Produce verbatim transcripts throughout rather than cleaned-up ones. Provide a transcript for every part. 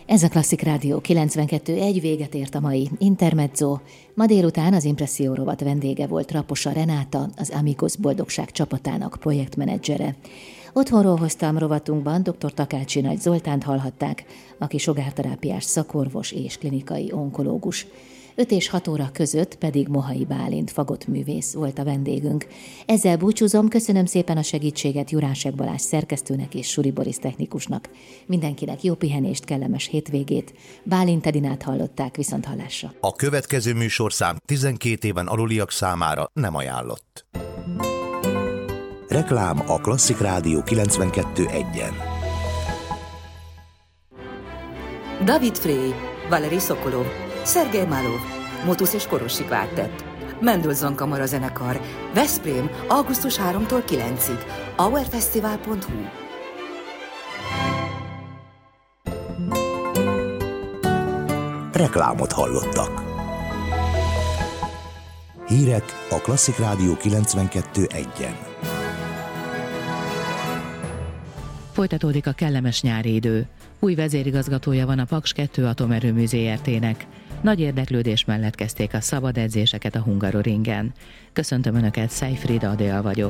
Ez a Klasszik Rádió kilencvenkettő egy, véget ért a mai Intermezzo. Ma délután az Impresszió rovat vendége volt Raposa Renáta, az Amigos Boldogság csapatának projektmenedzsere. Otthonról hoztam rovatunkban dr. Takácsi Nagy Zoltánt hallhatták, aki sugárterápiás szakorvos és klinikai onkológus. öt és hat óra között pedig Mohai Bálint fagottművész volt a vendégünk. Ezzel búcsúzom, köszönöm szépen a segítséget Jurásek Balázs szerkesztőnek és Suri Boris technikusnak. Mindenkinek jó pihenést, kellemes hétvégét. Bálint Edinát hallották, viszonthallásra. A következő műsorszám tizenkét éven aluliak számára nem ajánlott. Reklám a Klasszik Rádió kilencvenkettő egyen. David Frey, Valeri Szokolov, Szergej Málov, Motusz és Korosi Kvártett, Mendelssohn Kamarazenekar, Veszprém, augusztus harmadikától kilencedikéig, hourfestival pont hu. Reklámot hallottak. Hírek a Klasszik Rádió kilencvenkettő egyen. Folytatódik a kellemes nyári idő. Új vezérigazgatója van a Paks kettő Atomerőmű zé er té-nek. Nagy érdeklődés mellett kezdték a szabad edzéseket a Hungaroringen. Köszöntöm Önöket, Szejfrida Adél vagyok.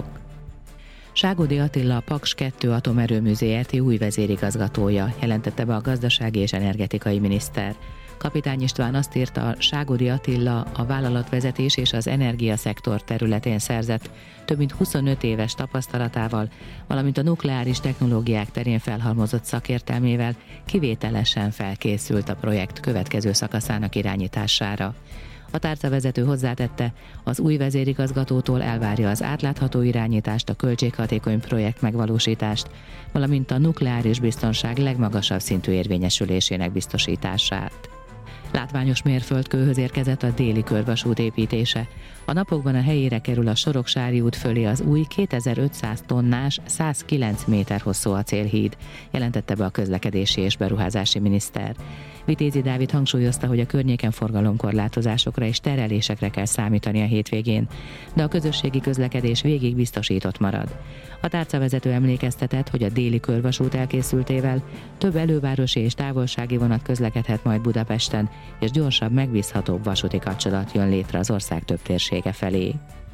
Ságódi Attila, a Paks kettő Atomerőmű zé er té új vezérigazgatója, jelentette be a gazdasági és energetikai miniszter. Kapitány István azt írta, Ságódi Attila a vállalatvezetés és az energiaszektor területén szerzett több mint huszonöt éves tapasztalatával, valamint a nukleáris technológiák terén felhalmozott szakértelmével kivételesen felkészült a projekt következő szakaszának irányítására. A tárcavezető hozzátette, az új vezérigazgatótól elvárja az átlátható irányítást, a költséghatékony projekt megvalósítást, valamint a nukleáris biztonság legmagasabb szintű érvényesülésének biztosítását. Látványos mérföldkőhöz érkezett a déli körvasút építése. A napokban a helyére kerül a Soroksári út fölé az új kétezer-ötszáz tonnás, százkilenc méter hosszú acélhíd, jelentette be a közlekedési és beruházási miniszter. Vitézi Dávid hangsúlyozta, hogy a környéken forgalomkorlátozásokra és terelésekre kell számítani a hétvégén, de a közösségi közlekedés végig biztosított marad. A tárcavezető emlékeztetett, hogy a déli körvasút elkészültével több elővárosi és távolsági vonat közlekedhet majd Budapesten, és gyorsabb, megbízhatóbb vasúti kapcsolat jön létre az ország több térsége felé.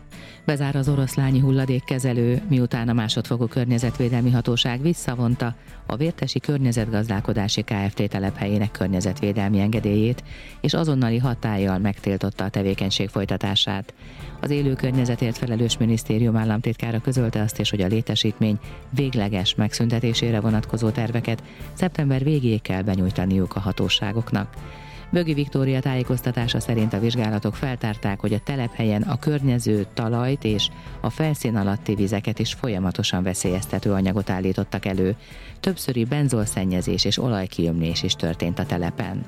Bezár az oroszlányi hulladékkezelő, miután a másodfokú környezetvédelmi hatóság visszavonta a Vértesi Környezetgazdálkodási Kft. Telephelyének környezetvédelmi engedélyét, és azonnali hatállyal megtiltotta a tevékenység folytatását. Az élő környezetért felelős minisztérium államtitkára közölte azt is, hogy a létesítmény végleges megszüntetésére vonatkozó terveket szeptember végéig kell benyújtaniuk a hatóságoknak. Bögi Viktória tájékoztatása szerint a vizsgálatok feltárták, hogy a telephelyen a környező talajt és a felszín alatti vizeket is folyamatosan veszélyeztető anyagot állítottak elő. Többszöri benzolszennyezés és olajkiömlés is történt a telepen.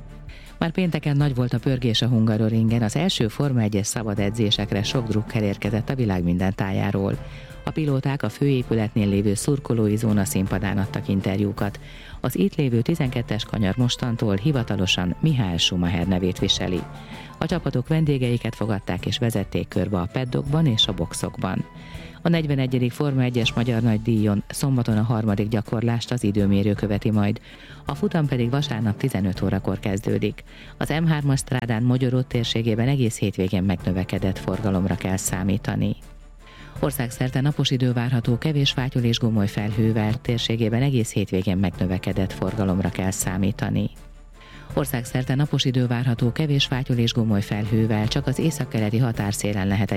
Már pénteken nagy volt a pörgés a Hungaroringen, az első Forma egyes szabad edzésekre sok drukker érkezett a világ minden tájáról. A pilóták a főépületnél lévő szurkolói zóna színpadán adtak interjúkat. Az itt lévő tizenkettes kanyar mostantól hivatalosan Mihály Schumacher nevét viseli. A csapatok vendégeiket fogadták és vezették körbe a paddockban és a boxokban. A negyvenegyedik Forma egyes Magyar Nagydíjon szombaton a harmadik gyakorlást az időmérő követi majd. A futam pedig vasárnap tizenöt órakor kezdődik. Az em hármas strádán Mogyorod térségében egész hétvégén megnövekedett forgalomra kell számítani. Országszerte napos idő várható, kevés fátyol és gomoly felhővel, térségében egész hétvégén megnövekedett forgalomra kell számítani. Országszerte napos idő várható, kevés fátyol és gomoly felhővel, csak az északkeleti határszélen lehet egy